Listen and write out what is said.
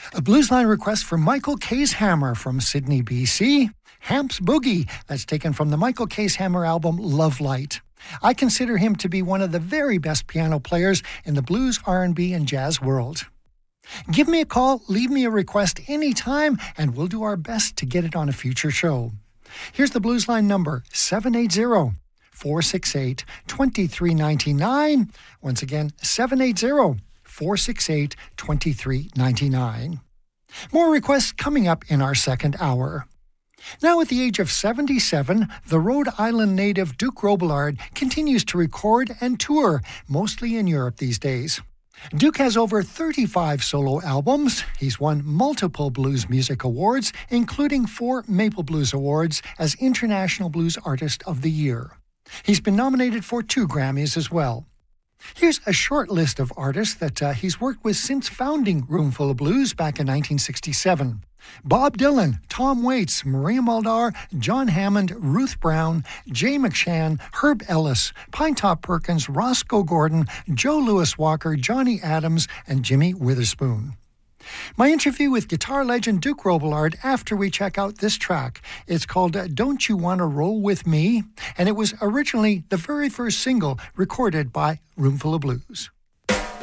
A Bluesline request for Michael Casehammer from Sydney, BC. Hamps Boogie, that's taken from the Michael Casehammer album Love Light. I consider him to be one of the very best piano players in the blues, R&B, and jazz world. Give me a call, leave me a request anytime, and we'll do our best to get it on a future show. Here's the Bluesline number, 780-468-2399. Once again, 780-468-2399. More requests coming up in our second hour. Now at the age of 77, the Rhode Island native Duke Robillard continues to record and tour, mostly in Europe these days. Duke has over 35 solo albums. He's won multiple blues music awards, including 4 Maple Blues Awards as International Blues Artist of the Year. He's been nominated for 2 Grammys as well. Here's a short list of artists that he's worked with since founding Roomful of Blues back in 1967. Bob Dylan, Tom Waits, Maria Muldaur, John Hammond, Ruth Brown, Jay McShann, Herb Ellis, Pinetop Perkins, Roscoe Gordon, Joe Louis Walker, Johnny Adams, and Jimmy Witherspoon. My interview with guitar legend Duke Robillard after we check out this track. It's called Don't You Wanna Roll With Me? And it was originally the very first single recorded by Roomful of Blues.